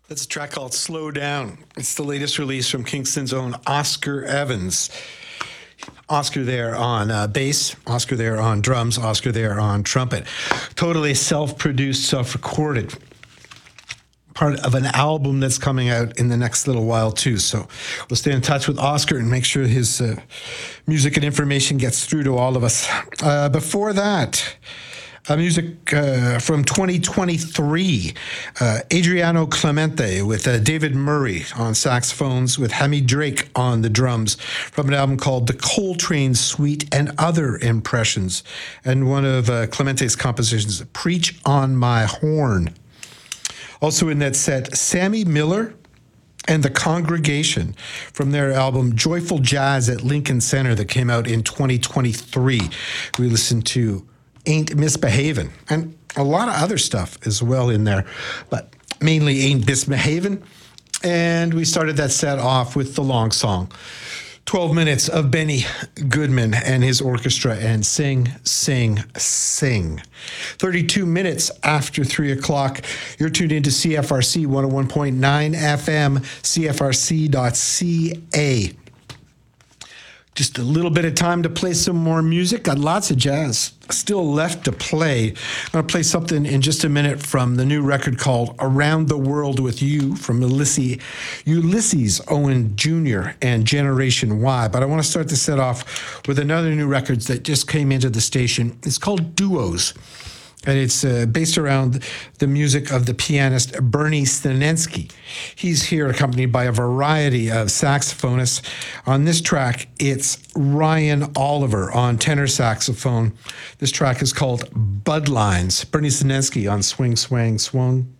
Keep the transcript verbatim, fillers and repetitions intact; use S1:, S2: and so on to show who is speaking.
S1: That's a track called Slow Down. It's the latest release from Kingston's own Oscar Evans. Oscar there on uh, bass, Oscar there on drums, Oscar there on trumpet. Totally self-produced, self-recorded. Part of an album that's coming out in the next little while too. So we'll stay in touch with Oscar and make sure his uh, music and information gets through to all of us. Uh, before that, uh, music uh, from twenty twenty-three, uh, Adriano Clemente with uh, David Murray on saxophones, with Hamid Drake on the drums, from an album called The Coltrane Suite and Other Impressions, and one of uh, Clemente's compositions, Preach on My Horn. Also in that set, Sammy Miller and The Congregation from their album Joyful Jazz at Lincoln Center that came out in twenty twenty-three. We listened to Ain't Misbehavin', and a lot of other stuff as well in there, but mainly Ain't Misbehavin'. And we started that set off with the long song, twelve minutes of Benny Goodman and his orchestra and Sing, Sing, Sing. thirty-two minutes after three o'clock, you're tuned into C F R C one oh one point nine F M, C F R C dot C A. Just a little bit of time to play some more music. Got lots of jazz still left to play. I'm going to play something in just a minute from the new record called Around the World with You from Ulysses, Ulysses Owen Junior and Generation Y. But I want to start the set off with another new record that just came into the station. It's called Duos. And it's uh, based around the music of the pianist Bernie Snensky. He's here accompanied by a variety of saxophonists. On this track, it's Ryan Oliver on tenor saxophone. This track is called Bud Lines. Bernie Snensky on swing, swang, swung.